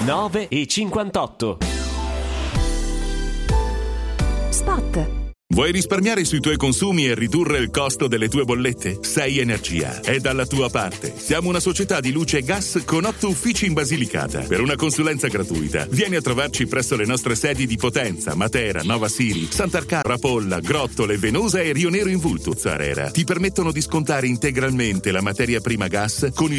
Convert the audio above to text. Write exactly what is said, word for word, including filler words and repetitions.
nove e cinquantotto. Spot. Vuoi risparmiare sui tuoi consumi e ridurre il costo delle tue bollette? sei Energia è dalla tua parte. Siamo una società di luce e gas con otto uffici in Basilicata. Per una consulenza gratuita, vieni a trovarci presso le nostre sedi di Potenza, Matera, Nova Siri, Sant'Arcà, Rapolla, Grottole, Venosa e Rio Nero in Vultuz, Arera. Ti permettono di scontare integralmente la materia prima gas con il